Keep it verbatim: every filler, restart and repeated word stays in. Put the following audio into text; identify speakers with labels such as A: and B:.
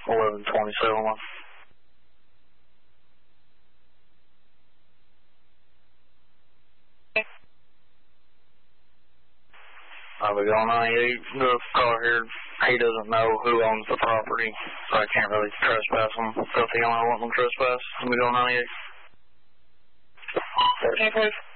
A: eleven twenty-seven. I'll be going ninety-eight. The car here, he doesn't know who owns the property, so I can't really trespass him. So if he only wants him to trespass, I'll be going ninety-eight.
B: thirteen, please.